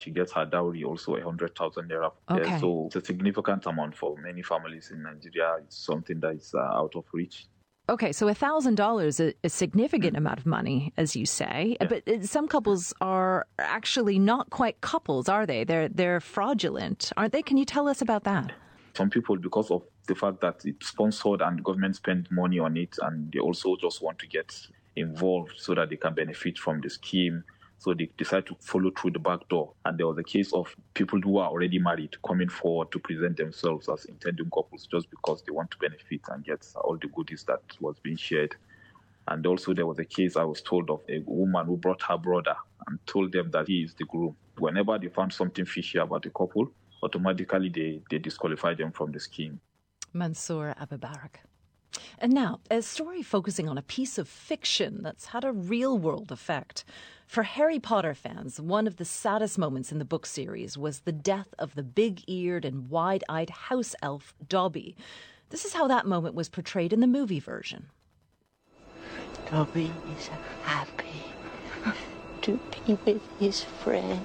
She gets her dowry also 100,000 naira. Okay. Yeah, so it's a significant amount for many families in Nigeria. It's something that is out of reach. Okay, so $1,000 is a significant amount of money, as you say. Yeah. But some couples are actually not quite couples, are they? They're fraudulent, aren't they? Can you tell us about that? Some people, because of the fact that it's sponsored and the government spend money on it, and they also just want to get involved so that they can benefit from the scheme. So they decide to follow through the back door. And there was a case of people who are already married coming forward to present themselves as intending couples just because they want to benefit and get all the goodies that was being shared. And also there was a case I was told of a woman who brought her brother and told them that he is the groom. Whenever they found something fishy about the couple, automatically they disqualify them from the scheme. Mansour Abubarak. And now, a story focusing on a piece of fiction that's had a real-world effect. For Harry Potter fans, one of the saddest moments in the book series was the death of the big-eared and wide-eyed house elf Dobby. This is how that moment was portrayed in the movie version. Dobby is happy to be with his friend,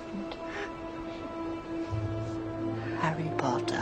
Harry Potter.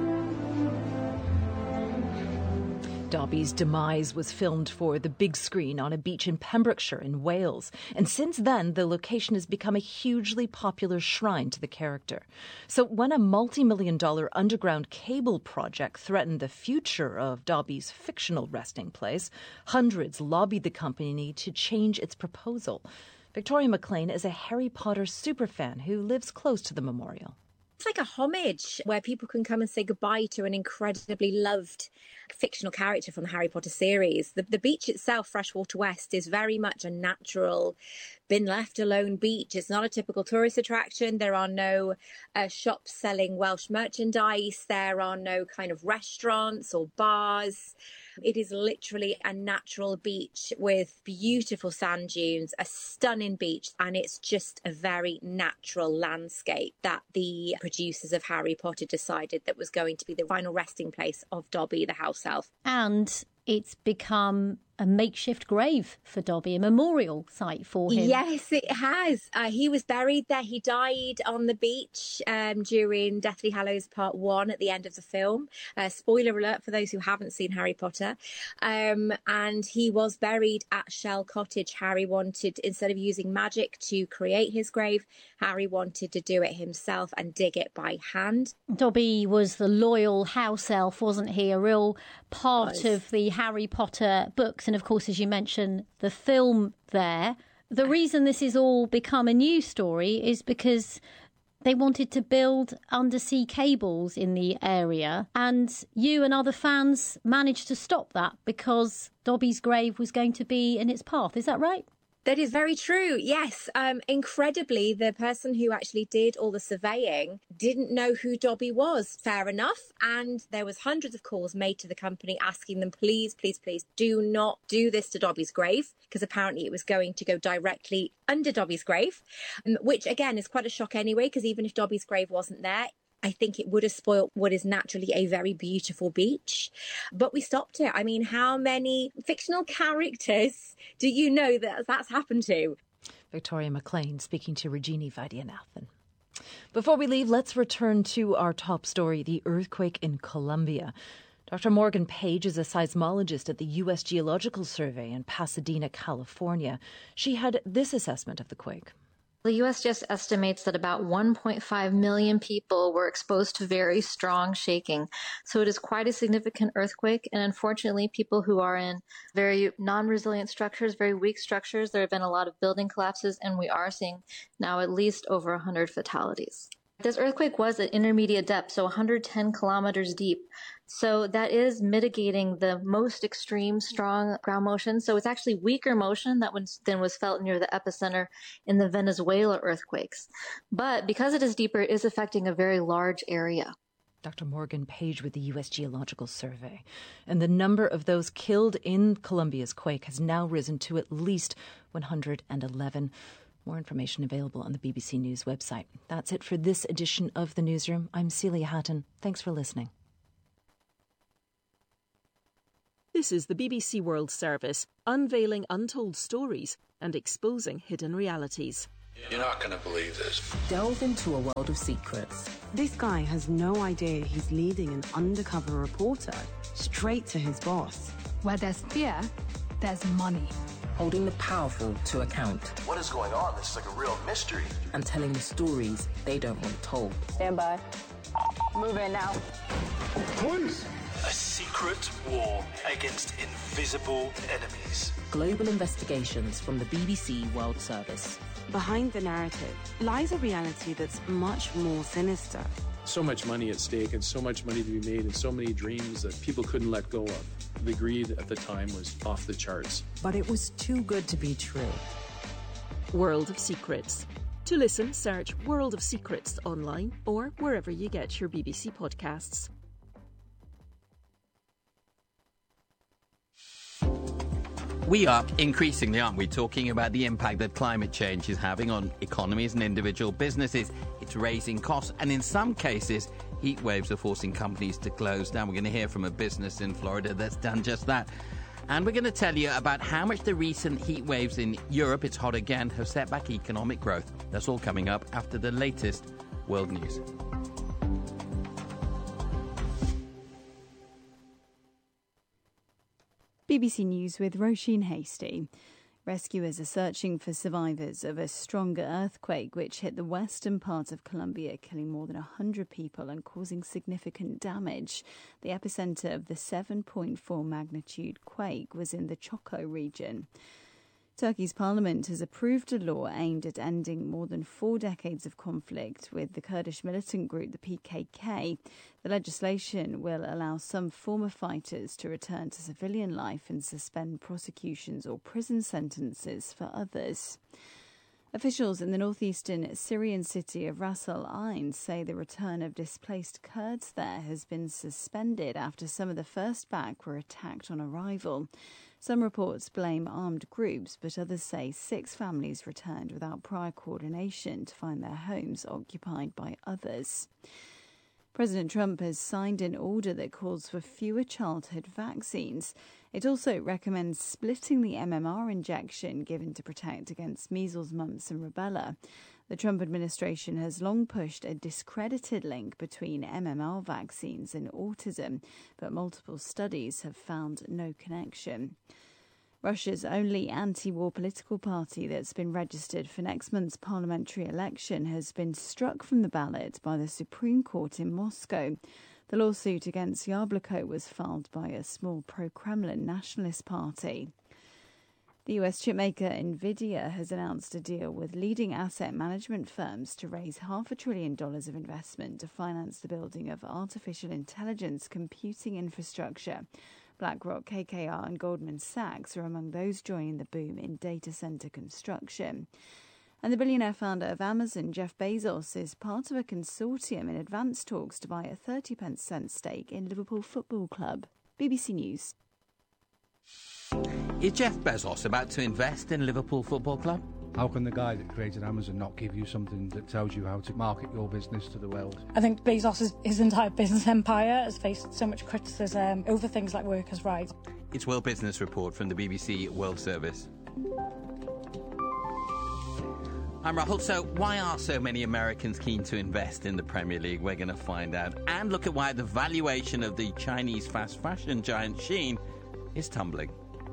Dobby's demise was filmed for the big screen on a beach in Pembrokeshire in Wales. And since then, the location has become a hugely popular shrine to the character. So when a multi-million-dollar underground cable project threatened the future of Dobby's fictional resting place, hundreds lobbied the company to change its proposal. Victoria McLean is a Harry Potter superfan who lives close to the memorial. It's like a homage where people can come and say goodbye to an incredibly loved fictional character from the Harry Potter series. The beach itself, Freshwater West, is very much a natural, been left alone beach. It's not a typical tourist attraction. There are no shops selling Welsh merchandise. There are no kind of restaurants or bars. It is literally a natural beach with beautiful sand dunes, a stunning beach, and it's just a very natural landscape that the producers of Harry Potter decided that was going to be the final resting place of Dobby, the house elf. And it's become a makeshift grave for Dobby, a memorial site for him. Yes, it has. He was buried there. He died on the beach during Deathly Hallows Part 1 at the end of the film. Spoiler alert for those who haven't seen Harry Potter. And he was buried at Shell Cottage. Harry wanted, instead of using magic to create his grave, Harry wanted to do it himself and dig it by hand. Dobby was the loyal house elf, wasn't he? A real part of the Harry Potter books. And of course, as you mentioned, the film there. The reason this has all become a news story is because they wanted to build undersea cables in the area. And you and other fans managed to stop that because Dobby's grave was going to be in its path. Is that right? That is very true. Yes. Incredibly, the person who actually did all the surveying didn't know who Dobby was. Fair enough. And there was hundreds of calls made to the company asking them, please, please, please do not do this to Dobby's grave, because apparently it was going to go directly under Dobby's grave, which again is quite a shock anyway, because even if Dobby's grave wasn't there, I think it would have spoilt what is naturally a very beautiful beach. But we stopped it. I mean, how many fictional characters do you know that that's happened to? Victoria McLean speaking to Regini Vaidyanathan. Before we leave, let's return to our top story, the earthquake in Colombia. Dr. Morgan Page is a seismologist at the U.S. Geological Survey in Pasadena, California. She had this assessment of the quake. The U.S. just estimates that about 1.5 million people were exposed to very strong shaking. So it is quite a significant earthquake. And unfortunately, people who are in very non-resilient structures, very weak structures, there have been a lot of building collapses, and we are seeing now at least over 100 fatalities. This earthquake was at intermediate depth, so 110 kilometers deep. So that is mitigating the most extreme strong ground motion. So it's actually weaker motion than was felt near the epicenter in the Venezuela earthquakes. But because it is deeper, it is affecting a very large area. Dr. Morgan Page with the U.S. Geological Survey. And the number of those killed in Colombia's quake has now risen to at least 111. More information available on the BBC News website. That's it for this edition of The Newsroom. I'm Celia Hatton. Thanks for listening. This is the BBC World Service, unveiling untold stories and exposing hidden realities. You're not going to believe this. Delve into a world of secrets. This guy has no idea he's leading an undercover reporter straight to his boss. Where there's fear, there's money. Holding the powerful to account. What is going on? This is like a real mystery. And telling the stories they don't want told. Stand by. Move in now. Police! A secret war against invisible enemies. Global investigations from the BBC World Service. Behind the narrative lies a reality that's much more sinister. So much money at stake and so much money to be made and so many dreams that people couldn't let go of. The greed at the time was off the charts. But it was too good to be true. World of Secrets. To listen, search World of Secrets online or wherever you get your BBC podcasts. We are increasingly, aren't we, talking about the impact that climate change is having on economies and individual businesses. It's raising costs, and in some cases, heat waves are forcing companies to close down. We're going to hear from a business in Florida that's done just that. And we're going to tell you about how much the recent heat waves in Europe, it's hot again, have set back economic growth. That's all coming up after the latest world news. BBC News with Roisin Hastie. Rescuers are searching for survivors of a stronger earthquake which hit the western part of Colombia, killing more than 100 people and causing significant damage. The epicenter of the 7.4 magnitude quake was in the Chocó region. Turkey's parliament has approved a law aimed at ending more than 4 decades of conflict with the Kurdish militant group, the PKK. The legislation will allow some former fighters to return to civilian life and suspend prosecutions or prison sentences for others. Officials in the northeastern Syrian city of Ras Al Ain say the return of displaced Kurds there has been suspended after some of the first batch were attacked on arrival. Some reports blame armed groups, but others say 6 families returned without prior coordination to find their homes occupied by others. President Trump has signed an order that calls for fewer childhood vaccines. It also recommends splitting the MMR injection given to protect against measles, mumps and rubella. The Trump administration has long pushed a discredited link between MMR vaccines and autism, but multiple studies have found no connection. Russia's only anti-war political party that's been registered for next month's parliamentary election has been struck from the ballot by the Supreme Court in Moscow. The lawsuit against Yabloko was filed by a small pro-Kremlin nationalist party. The US chipmaker Nvidia has announced a deal with leading asset management firms to raise $500 billion of investment to finance the building of artificial intelligence computing infrastructure. BlackRock, KKR and Goldman Sachs are among those joining the boom in data center construction. And the billionaire founder of Amazon, Jeff Bezos, is part of a consortium in advanced talks to buy a 30% stake in Liverpool Football Club. BBC News. Is Jeff Bezos about to invest in Liverpool Football Club? How can the guy that created Amazon not give you something that tells you how to market your business to the world? I think Bezos' his entire business empire has faced so much criticism over things like workers' rights. It's World Business Report from the BBC World Service. I'm Rahul. So why are so many Americans keen to invest in the Premier League? We're going to find out. And look at why the valuation of the Chinese fast fashion giant Shein is tumbling.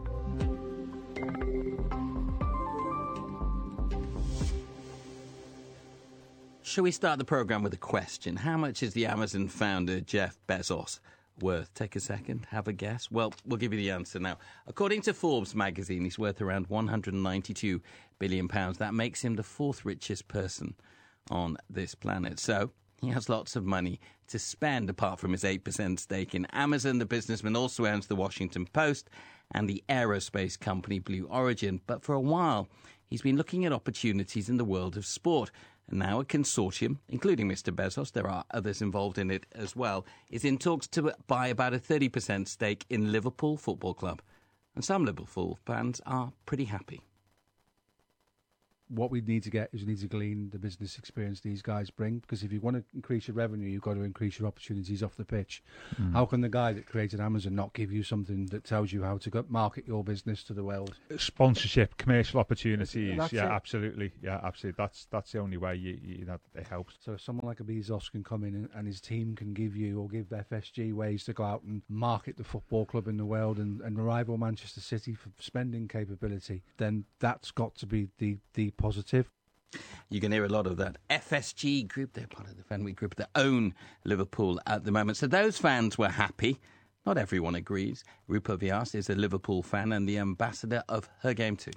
Shall we start the programme with a question? How much is the Amazon founder Jeff Bezos worth? Take a second, have a guess. Well, we'll give you the answer now. According to Forbes magazine, he's worth around £192 billion. That makes him the 4th richest person on this planet. So he has lots of money to spend, apart from his 8% stake in Amazon. The businessman also owns the Washington Post and the aerospace company Blue Origin. But for a while, he's been looking at opportunities in the world of sport. And now a consortium, including Mr. Bezos, there are others involved in it as well, is in talks to buy about a 30% stake in Liverpool Football Club. And some Liverpool fans are pretty happy. what we need to get is we need to glean the business experience these guys bring, because if you want to increase your revenue, you've got to increase your opportunities off the pitch. How can the guy that created Amazon not give you something that tells you how to market your business to the world? Sponsorship, commercial opportunities. That's it. Absolutely. Yeah, absolutely. That's the only way you know it helps. So if someone like a Bezos can come in and his team can give you or give FSG ways to go out and market the football club in the world and rival Manchester City for spending capability, then that's got to be the positive. You can hear a lot of that. FSG Group, they're part of the Fenway Group that own Liverpool at the moment. So those fans were happy. Not everyone agrees. Rupa Vyas is a Liverpool fan and the ambassador of Her Game Too.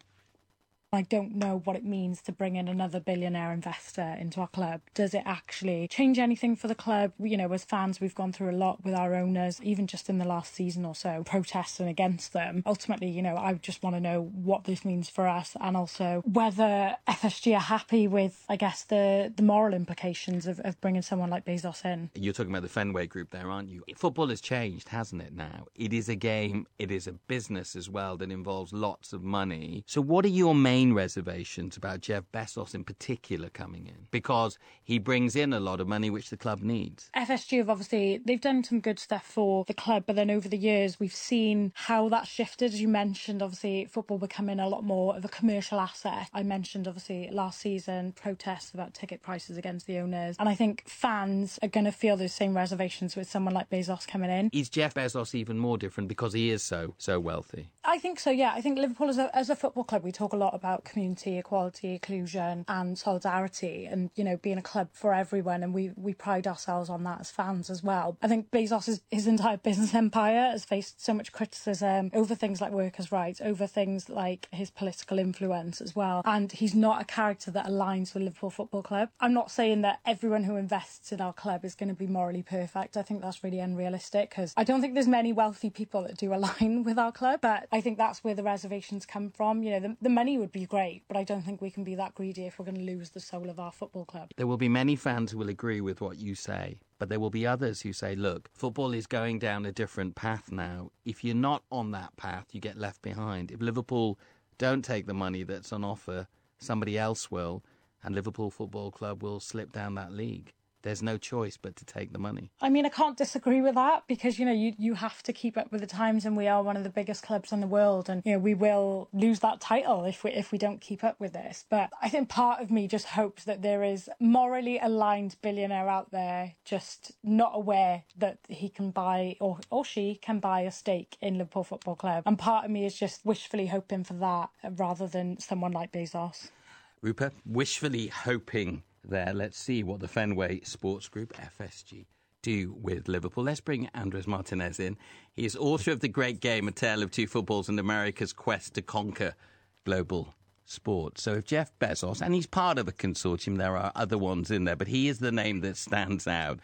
I don't know what it means to bring in another billionaire investor into our club. Does it actually change anything for the club? You know, as fans, we've gone through a lot with our owners, even just in the last season or so, protesting against them. Ultimately, you know, I just want to know what this means for us, and also whether FSG are happy with, I guess, the moral implications of bringing someone like Bezos in. You're talking about the Fenway Group there, aren't you? Football has changed, hasn't it now? It is a game, it is a business as well that involves lots of money. So what are your main reservations about Jeff Bezos in particular coming in? Because he brings in a lot of money which the club needs. FSG have obviously, they've done some good stuff for the club, but then over the years we've seen how that shifted. As you mentioned, obviously football becoming a lot more of a commercial asset. I mentioned obviously last season protests about ticket prices against the owners, and I think fans are going to feel those same reservations with someone like Bezos coming in. Is Jeff Bezos even more different because he is so wealthy? I think so, yeah. I think Liverpool as a football club, we talk a lot about community, equality, inclusion and solidarity, and, you know, being a club for everyone, and we pride ourselves on that as fans as well. I think Bezos, his entire business empire has faced so much criticism over things like workers' rights, over things like his political influence as well, and he's not a character that aligns with Liverpool Football Club. I'm not saying that everyone who invests in our club is going to be morally perfect. I think that's really unrealistic, because I don't think there's many wealthy people that do align with our club, but I think that's where the reservations come from. You know, the money would be great, but I don't think we can be that greedy if we're going to lose the soul of our football club. There will be many fans who will agree with what you say, but there will be others who say, look, football is going down a different path now. If you're not on that path, you get left behind. If Liverpool don't take the money that's on offer, somebody else will, and Liverpool Football Club will slip down that league. There's no choice but to take the money. I mean, I can't disagree with that, because, you know, you have to keep up with the times, and we are one of the biggest clubs in the world, and, you know, we will lose that title if we don't keep up with this. But I think part of me just hopes that there is morally aligned billionaire out there just not aware that he can buy or she can buy a stake in Liverpool Football Club. And part of me is just wishfully hoping for that rather than someone like Bezos. Rupert, wishfully hoping there. Let's see what the Fenway Sports Group, FSG, do with Liverpool. Let's bring Andres Martinez in. He is author of The Great Game, A Tale of Two Footballs and America's Quest to Conquer Global Sport. So if Jeff Bezos, and he's part of a consortium, there are other ones in there, but he is the name that stands out,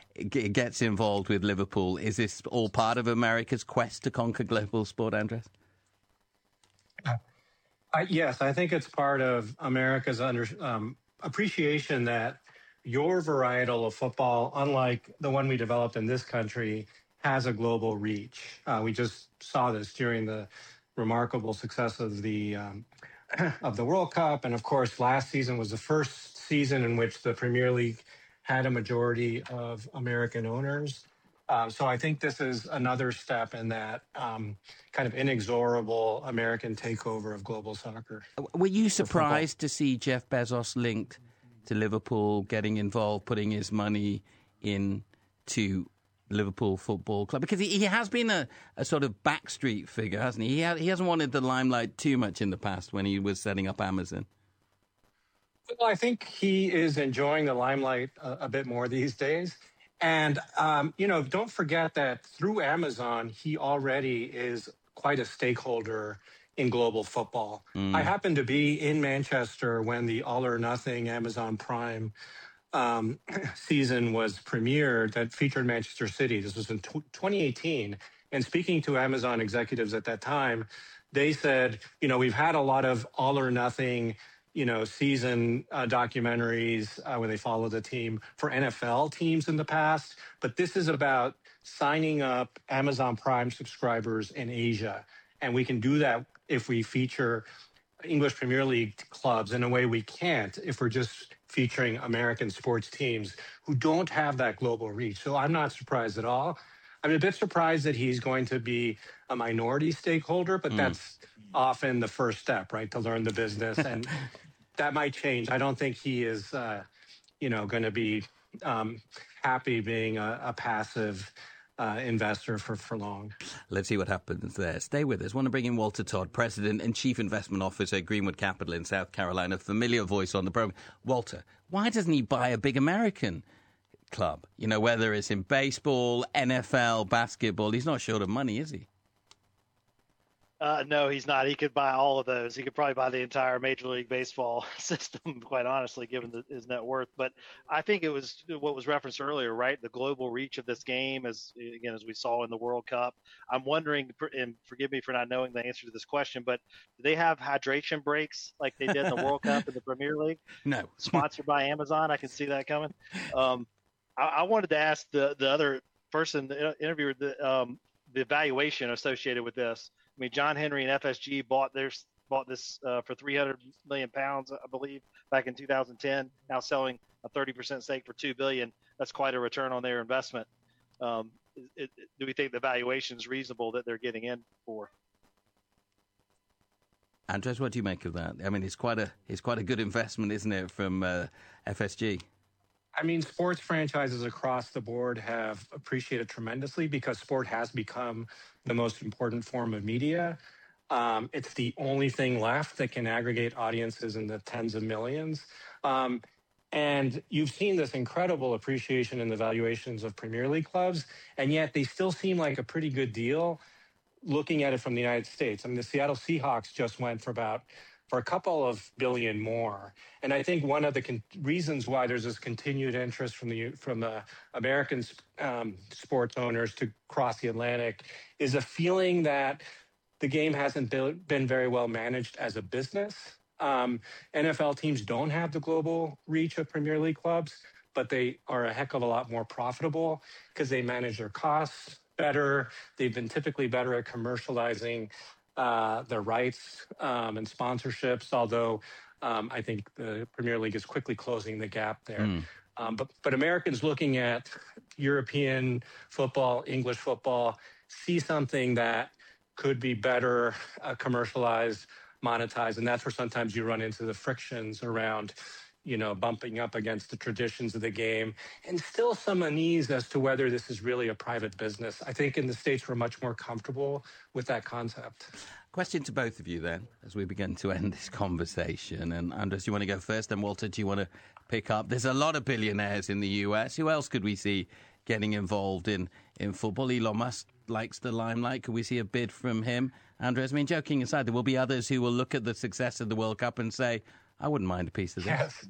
gets involved with Liverpool. Is this all part of America's quest to conquer global sport, Andres? Yes, I think it's part of America's appreciation that your varietal of football, unlike the one we developed in this country, has a global reach. We just saw this during the remarkable success of the World Cup, and of course, last season was the first season in which the Premier League had a majority of American owners. So I think this is another step in that kind of inexorable American takeover of global soccer. Were you surprised to see Jeff Bezos linked to Liverpool, getting involved, putting his money into Liverpool Football Club? Because he has been a sort of backstreet figure, hasn't he? He hasn't wanted the limelight too much in the past when he was setting up Amazon. Well, I think he is enjoying the limelight a bit more these days. And, you know, don't forget that through Amazon, he already is quite a stakeholder in global football. I happened to be in Manchester when the All or Nothing Amazon Prime season was premiered that featured Manchester City. This was in 2018. And speaking to Amazon executives at that time, they said, you know, we've had a lot of All or Nothing season documentaries where they follow the team for NFL teams in the past. But this is about signing up Amazon Prime subscribers in Asia. And we can do that if we feature, English Premier League clubs in a way we can't if we're just featuring American sports teams who don't have that global reach. So I'm not surprised at all. I'm a bit surprised that he's going to be a minority stakeholder, but that's often the first step, right, to learn the business. And that might change. I don't think he is, going to be happy being a passive investor for long. Let's see what happens there. Stay with us. I want to bring in Walter Todd, President and Chief Investment Officer at Greenwood Capital in South Carolina, familiar voice on the program. Walter, why doesn't he buy a big American club? Whether it's in baseball, NFL, basketball, he's not short of money, is he? No, he's not. He could buy all of those. He could probably buy the entire Major League Baseball system, quite honestly, given his net worth. But I think it was what was referenced earlier, right? The global reach of this game, as we saw in the World Cup. I'm wondering, and forgive me for not knowing the answer to this question, but do they have hydration breaks like they did in the World Cup and the Premier League? No. Sponsored by Amazon. I can see that coming. I wanted to ask the other person, the interviewer, the valuation associated with this. I mean, John Henry and FSG bought this for £300 million, I believe, back in 2010. Now selling a 30% stake for $2 billion. That's quite a return on their investment. Do we think the valuation is reasonable that they're getting in for? Andres, what do you make of that? I mean, it's quite a good investment, isn't it, from FSG? I mean, sports franchises across the board have appreciated tremendously because sport has become the most important form of media. It's the only thing left that can aggregate audiences in the tens of millions. And you've seen this incredible appreciation in the valuations of Premier League clubs, and yet they still seem like a pretty good deal looking at it from the United States. I mean, the Seattle Seahawks just went for a couple of billion more. And I think one of the reasons why there's this continued interest from the American sports owners to cross the Atlantic is a feeling that the game hasn't been very well managed as a business. NFL teams don't have the global reach of Premier League clubs, but they are a heck of a lot more profitable because they manage their costs better. They've been typically better at commercializing their rights and sponsorships, although I think the Premier League is quickly closing the gap there. But Americans looking at European football, English football, see something that could be better commercialized, monetized, and that's where sometimes you run into the frictions around, bumping up against the traditions of the game, and still some unease as to whether this is really a private business. I think in the States we're much more comfortable with that concept. Question to both of you then, as we begin to end this conversation. And Andres, you want to go first? And Walter, do you want to pick up? There's a lot of billionaires in the US. Who else could we see getting involved in football? Elon Musk likes the limelight. Could we see a bid from him? Andres, I mean, joking aside, there will be others who will look at the success of the World Cup and say, I wouldn't mind a piece of this. Yes.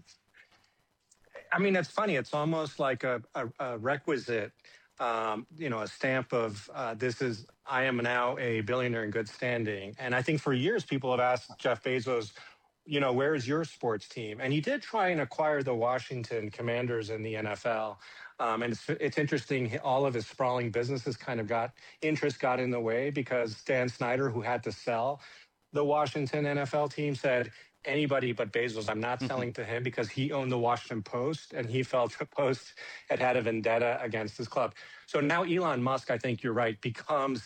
I mean, it's funny. It's almost like a requisite, a stamp of I am now a billionaire in good standing. And I think for years people have asked Jeff Bezos, where is your sports team? And he did try and acquire the Washington Commanders in the NFL. And it's interesting, all of his sprawling businesses kind of got in the way because Dan Snyder, who had to sell the Washington NFL team, said, anybody but Bezos, I'm not selling to him because he owned the Washington Post and he felt the Post had a vendetta against his club. So now Elon Musk, I think you're right, becomes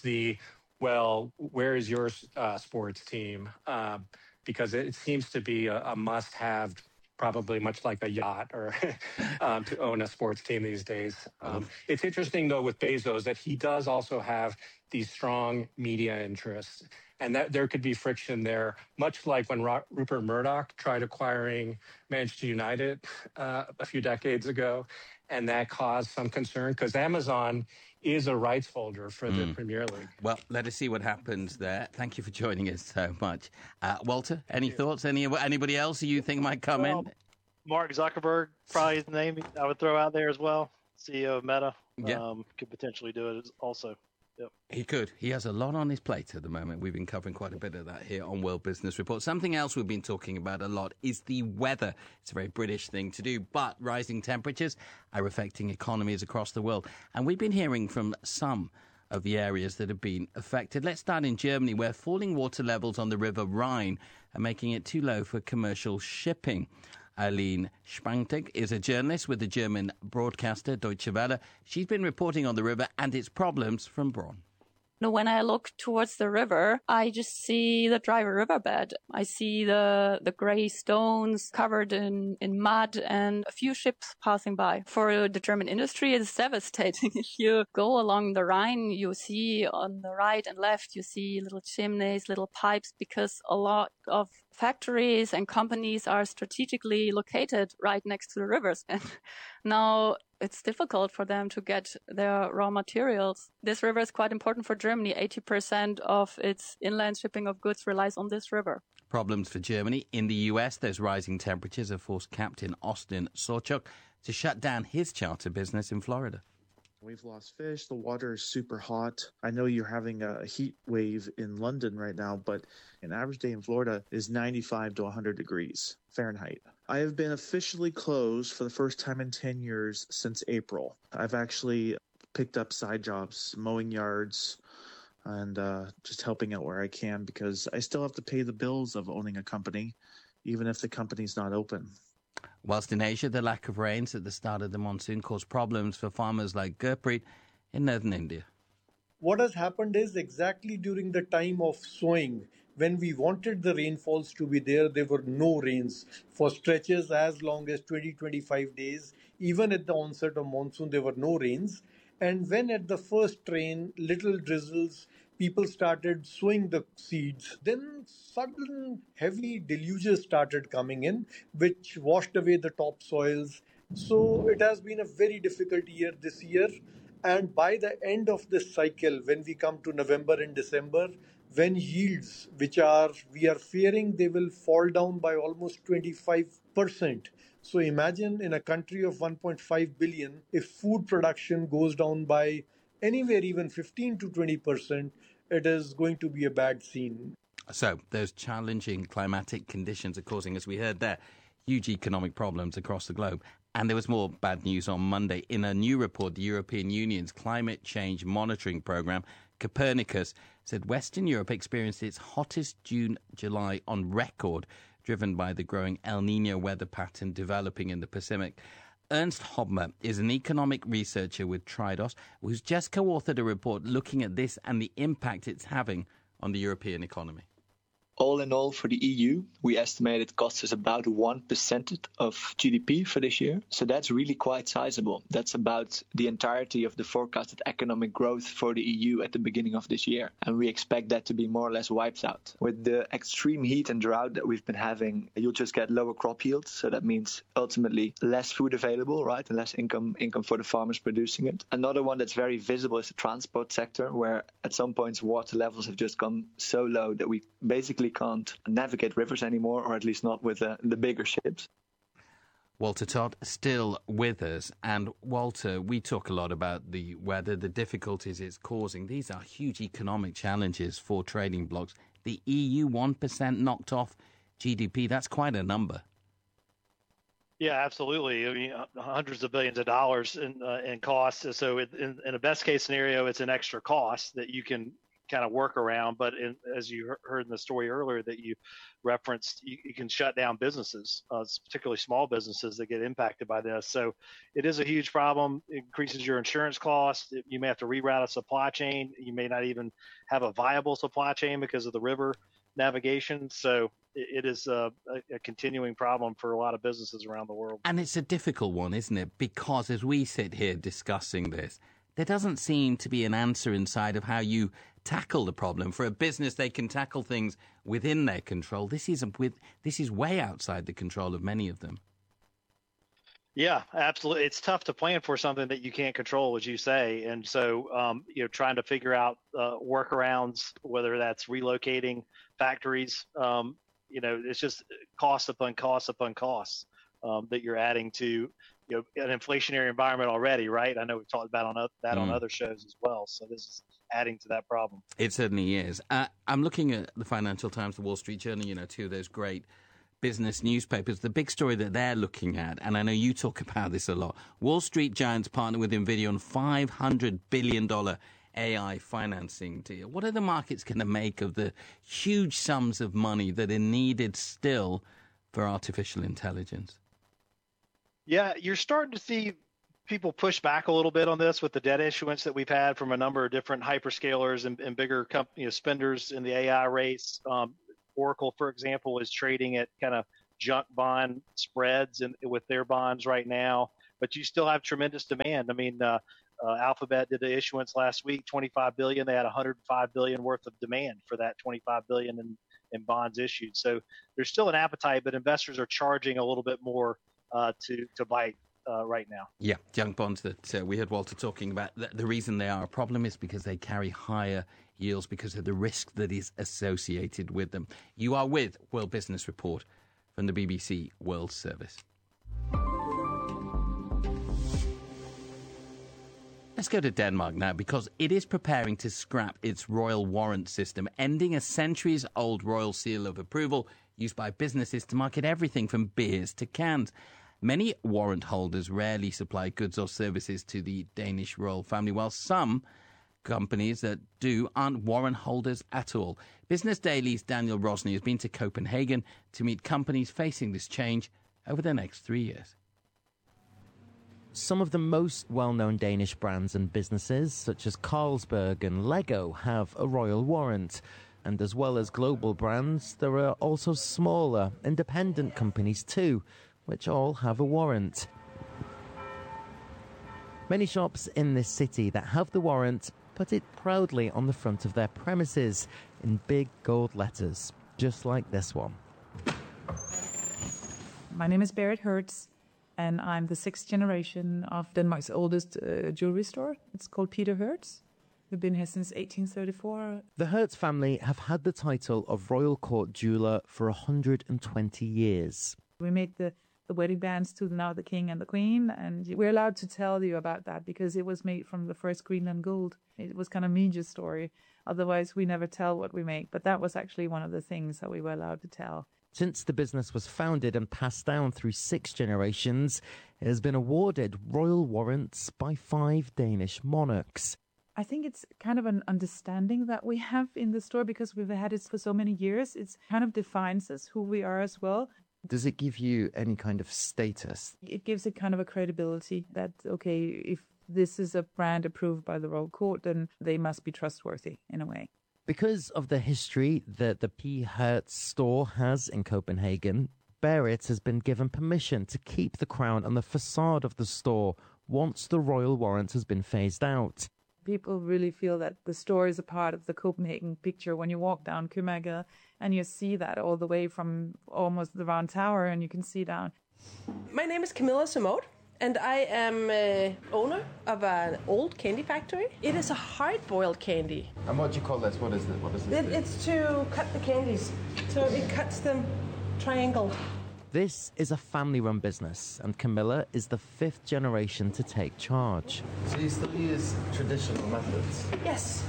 where is your sports team? Because it seems to be a must-have, probably much like a yacht or to own a sports team these days. It's interesting, though, with Bezos that he does also have these strong media interests. And that there could be friction there, much like when Rupert Murdoch tried acquiring Manchester United a few decades ago, and that caused some concern because Amazon is a rights holder for the Premier League. Well, let us see what happens there. Thank you for joining us so much. Walter, any thoughts? Anybody else who you think might come in? Mark Zuckerberg, probably the name I would throw out there as well. CEO of Meta. Yeah. Could potentially do it also. Yep. He could. He has a lot on his plate at the moment. We've been covering quite a bit of that here on World Business Report. Something else we've been talking about a lot is the weather. It's a very British thing to do, but rising temperatures are affecting economies across the world. And we've been hearing from some of the areas that have been affected. Let's start in Germany, where falling water levels on the River Rhine are making it too low for commercial shipping. Eileen Spangtig is a journalist with the German broadcaster Deutsche Welle. She's been reporting on the river and its problems from Bronn. When I look towards the river, I just see the dry riverbed. I see the grey stones covered in mud and a few ships passing by. For the German industry, it's devastating. If you go along the Rhine, you see on the right and left, you see little chimneys, little pipes, because a lot of factories and companies are strategically located right next to the rivers. And now it's difficult for them to get their raw materials. This river is quite important for Germany. 80% of its inland shipping of goods relies on this river. Problems for Germany. In the US, those rising temperatures have forced Captain Austin Sawchuk to shut down his charter business in Florida. We've lost fish. The water is super hot. I know you're having a heat wave in London right now, but an average day in Florida is 95 to 100 degrees Fahrenheit. I have been officially closed for the first time in 10 years since April. I've actually picked up side jobs, mowing yards, and just helping out where I can, because I still have to pay the bills of owning a company, even if the company's not open. Whilst in Asia, the lack of rains at the start of the monsoon caused problems for farmers like Gurpreet in northern India. What has happened is exactly during the time of sowing, when we wanted the rainfalls to be there were no rains for stretches as long as 20-25 days. Even at the onset of monsoon, there were no rains. And when at the first rain, little drizzles, people started sowing the seeds. Then sudden heavy deluges started coming in, which washed away the topsoils. So it has been a very difficult year this year. And by the end of this cycle, when we come to November and December, when yields, we are fearing they will fall down by almost 25%. So imagine in a country of 1.5 billion, if food production goes down by anywhere even 15 to 20%, it is going to be a bad scene. So those challenging climatic conditions are causing, as we heard there, huge economic problems across the globe. And there was more bad news on Monday. In a new report, the European Union's climate change monitoring programme, Copernicus, said Western Europe experienced its hottest June-July on record, driven by the growing El Niño weather pattern developing in the Pacific. Ernst Hobmer is an economic researcher with Tridos, who's just co-authored a report looking at this and the impact it's having on the European economy. All in all, for the EU, we estimate it costs us about 1% of GDP for this year. So that's really quite sizable. That's about the entirety of the forecasted economic growth for the EU at the beginning of this year. And we expect that to be more or less wiped out. With the extreme heat and drought that we've been having, you'll just get lower crop yields. So that means ultimately less food available, right? And less income for the farmers producing it. Another one that's very visible is the transport sector, where at some points water levels have just gone so low that we basically can't navigate rivers anymore, or at least not with the bigger ships. Walter Todd still with us. And Walter, we talk a lot about the weather, the difficulties it's causing. These are huge economic challenges for trading blocs. The EU 1% knocked off GDP, that's quite a number. Yeah, absolutely. I mean, hundreds of billions of dollars in costs. So in a best case scenario, it's an extra cost that you can kind of work around. But as you heard in the story earlier that you referenced, you can shut down businesses, particularly small businesses that get impacted by this. So it is a huge problem. It increases your insurance costs. You may have to reroute a supply chain. You may not even have a viable supply chain because of the river navigation. So it is a continuing problem for a lot of businesses around the world. And it's a difficult one, isn't it? Because as we sit here discussing this, there doesn't seem to be an answer inside of how you tackle the problem. For a business, they can tackle things within their control. This is way outside the control of many of them. Yeah, absolutely. It's tough to plan for something that you can't control, as you say. And so, trying to figure out workarounds, whether that's relocating factories, it's just cost upon cost upon costs that you're adding to an inflationary environment already, right? I know we've talked about on other shows as well. So this is adding to that problem. It certainly is. I'm looking at the Financial Times, the Wall Street Journal, two of those great business newspapers. The big story that they're looking at, and I know you talk about this a lot, Wall Street giants partner with NVIDIA on $500 billion AI financing deal. What are the markets going to make of the huge sums of money that are needed still for artificial intelligence? Yeah, you're starting to see people push back a little bit on this with the debt issuance that we've had from a number of different hyperscalers and bigger spenders in the AI race. Oracle, for example, is trading at kind of junk bond spreads with their bonds right now, but you still have tremendous demand. I mean, Alphabet did the issuance last week, $25 billion. They had $105 billion worth of demand for that $25 billion in bonds issued. So there's still an appetite, but investors are charging a little bit more to bite right now. Yeah, junk bonds that we heard Walter talking about. The reason they are a problem is because they carry higher yields because of the risk that is associated with them. You are with World Business Report from the BBC World Service. Let's go to Denmark now, because it is preparing to scrap its royal warrant system, ending a centuries-old royal seal of approval used by businesses to market everything from beers to cans. Many warrant holders rarely supply goods or services to the Danish royal family, while some companies that do aren't warrant holders at all. Business Daily's Daniel Rosny has been to Copenhagen to meet companies facing this change over the next 3 years. Some of the most well-known Danish brands and businesses, such as Carlsberg and Lego, have a royal warrant. And as well as global brands, there are also smaller, independent companies too, which all have a warrant. Many shops in this city that have the warrant put it proudly on the front of their premises in big gold letters, just like this one. My name is Berit Hertz, and I'm the 6th generation of Denmark's oldest jewelry store. It's called Peter Hertz. We've been here since 1834. The Hertz family have had the title of Royal Court Jeweller for 120 years. We made the wedding bands to now the King and the Queen, and we're allowed to tell you about that because it was made from the first Greenland gold. It was kind of media's story. Otherwise, we never tell what we make, but that was actually one of the things that we were allowed to tell. Since the business was founded and passed down through 6 generations, it has been awarded royal warrants by 5 Danish monarchs. I think it's kind of an understanding that we have in the store because we've had it for so many years. It kind of defines us, who we are as well. Does it give you any kind of status? It gives it kind of a credibility that, okay, if this is a brand approved by the Royal Court, then they must be trustworthy in a way. Because of the history that the P. Hertz store has in Copenhagen, Berit has been given permission to keep the crown on the facade of the store once the royal warrant has been phased out. People really feel that the store is a part of the Copenhagen picture when you walk down Købmager, and you see that all the way from almost the Round Tower, and you can see down. My name is Camilla Simode, and I am owner of an old candy factory. It is a hard-boiled candy. And what do you call this? What is it? It's to cut the candies, so it cuts them triangle. This is a family-run business, and Camilla is the 5th generation to take charge. So you still use traditional methods? Yes.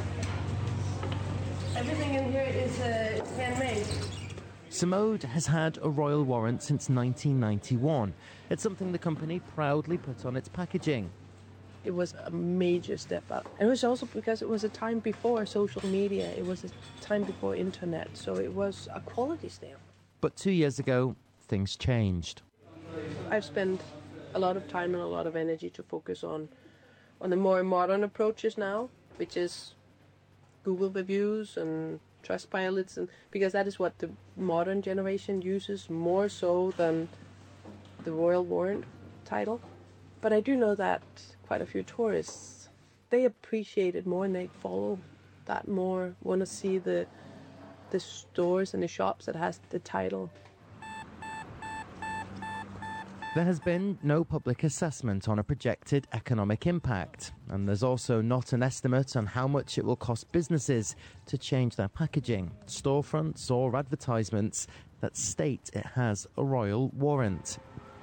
Everything in here is handmade. Simode has had a royal warrant since 1991. It's something the company proudly put on its packaging. It was a major step up. And it was also because it was a time before social media. It was a time before internet, so it was a quality stamp. But 2 years ago, things changed. I've spent a lot of time and a lot of energy to focus on the more modern approaches now, which is Google reviews and Trustpilots, and because that is what the modern generation uses more so than the royal warrant title. But I do know that quite a few tourists, they appreciate it more and they follow that more, want to see the stores and the shops that has the title. There has been no public assessment on a projected economic impact, and there's also not an estimate on how much it will cost businesses to change their packaging, storefronts or advertisements that state it has a royal warrant.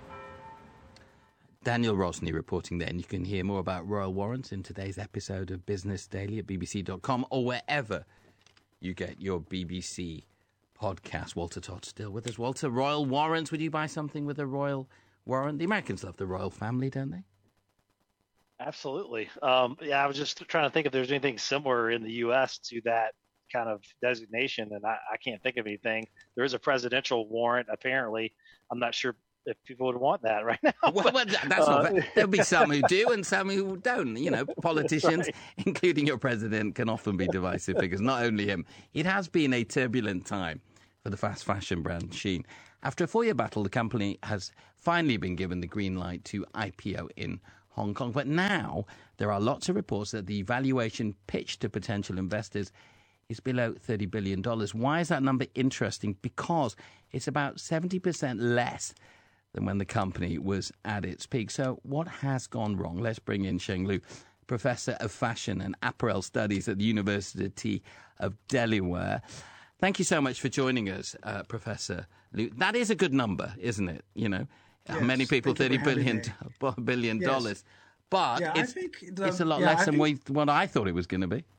Daniel Rosny reporting there, and you can hear more about royal warrants in today's episode of Business Daily at bbc.com or wherever you get your BBC podcast. Walter Todd still with us. Walter, royal warrants, would you buy something with a royal warrant? The Americans love the royal family, don't they? Absolutely. Yeah, I was just trying to think if there's anything similar in the U.S. to that kind of designation, and I can't think of anything. There is a presidential warrant, apparently. I'm not sure if people would want that right now. Well, that's not fair. There'll be some who do and some who don't. You know, politicians, right, including your president, can often be divisive figures, not only him. It has been a turbulent time for the fast fashion brand Shein. After a 4-year battle, the company has finally been given the green light to IPO in Hong Kong. But now there are lots of reports that the valuation pitched to potential investors is below $30 billion. Why is that number interesting? Because it's about 70% less than when the company was at its peak. So what has gone wrong? Let's bring in Sheng Liu, Professor of Fashion and Apparel Studies at the University of Delaware. Thank you so much for joining us, Professor Liu. That is a good number, isn't it? You know, yes, many people, $30 billion. Yes. But yeah, it's a lot less than what I thought it was going to be.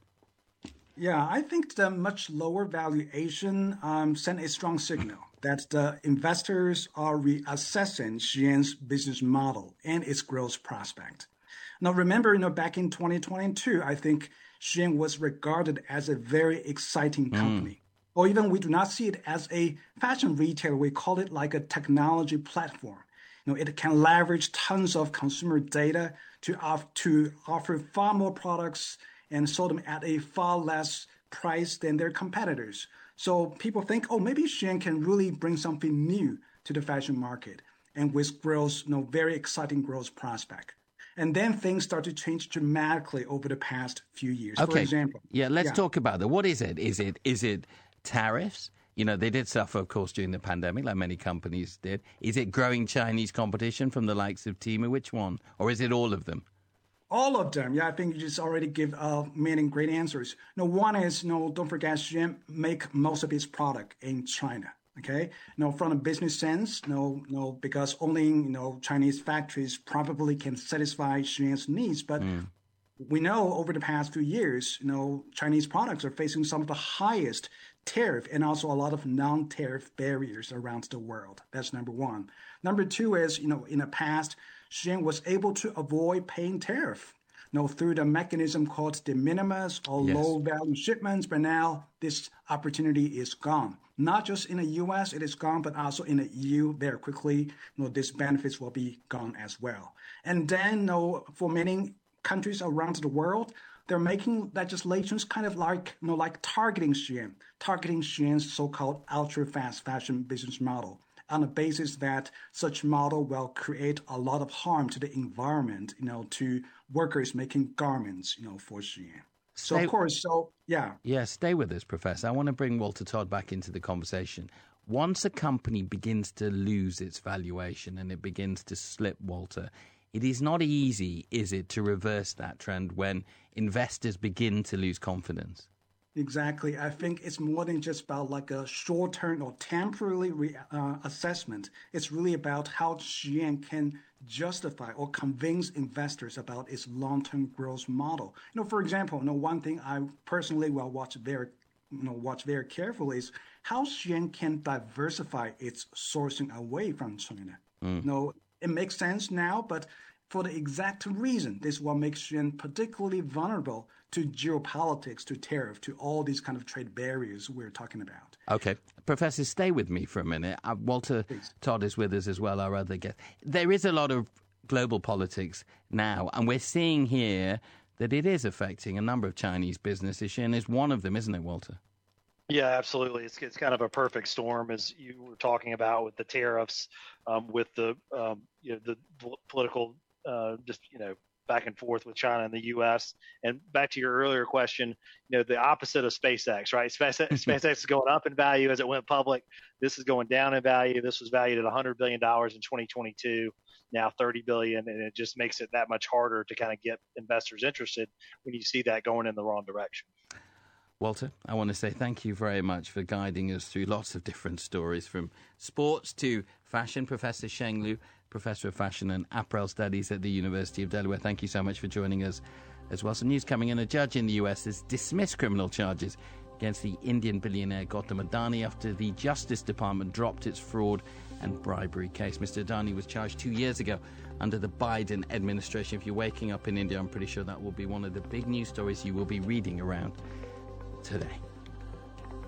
Yeah, I think the much lower valuation sent a strong signal that the investors are reassessing Shein's business model and its growth prospect. Now, remember, back in 2022, I think Shein was regarded as a very exciting company. Or even we do not see it as a fashion retailer. We call it like a technology platform. It can leverage tons of consumer data to offer far more products and sell them at a far less price than their competitors. So people think, maybe Shein can really bring something new to the fashion market, and with growth, very exciting growth prospect. And then things start to change dramatically over the past few years. Okay. For example, let's talk about that. What is it? Is it tariffs? They did suffer, of course, during the pandemic, like many companies did. Is it growing Chinese competition from the likes of Temu? Which one? Or is it all of them? All of them. Yeah, I think you just already give many great answers. One is, don't forget, Shein make most of its product in China. Okay, from a business sense, because only Chinese factories probably can satisfy Shein's needs. But we know over the past few years, Chinese products are facing some of the highest tariff and also a lot of non-tariff barriers around the world. That's number one. Number two is, in the past, Shein was able to avoid paying tariff, through the mechanism called de minimis or low-value shipments. But now this opportunity is gone. Not just in the U.S. it is gone, but also in the EU very quickly. These benefits will be gone as well. And then, for many countries around the world, they're making legislations kind of like targeting Shein's so-called ultra-fast fashion business model, on the basis that such model will create a lot of harm to the environment, to workers making garments, for Shein. Stay with us, Professor. I want to bring Walter Todd back into the conversation. Once a company begins to lose its valuation and it begins to slip, Walter, it is not easy, is it, to reverse that trend when investors begin to lose confidence? Exactly. I think it's more than just about like a short-term or temporary assessment. It's really about how Shein can justify or convince investors about its long-term growth model. For example, one thing I personally will watch very carefully is how Shein can diversify its sourcing away from China. It makes sense now, but for the exact reason, this will make Shein particularly vulnerable to geopolitics, to tariff, to all these kind of trade barriers we're talking about. Okay. Professor, stay with me for a minute. Walter Todd is with us as well, our other guest. There is a lot of global politics now, and we're seeing here that it is affecting a number of Chinese businesses. Shein is one of them, isn't it, Walter? Yeah, absolutely. It's kind of a perfect storm, as you were talking about, with the tariffs, with the political back and forth with China and the U.S. And back to your earlier question, the opposite of SpaceX, right? SpaceX is going up in value as it went public. This is going down in value. This was valued at $100 billion in 2022, now $30 billion, and it just makes it that much harder to kind of get investors interested when you see that going in the wrong direction. Walter, I want to say thank you very much for guiding us through lots of different stories, from sports to fashion. Professor Sheng Liu, Professor of Fashion and Apparel Studies at the University of Delaware. Thank you so much for joining us as well. Some news coming in. A judge in the US has dismissed criminal charges against the Indian billionaire Gautam Adani after the Justice Department dropped its fraud and bribery case. Mr. Adani was charged 2 years ago under the Biden administration. If you're waking up in India, I'm pretty sure that will be one of the big news stories you will be reading around today.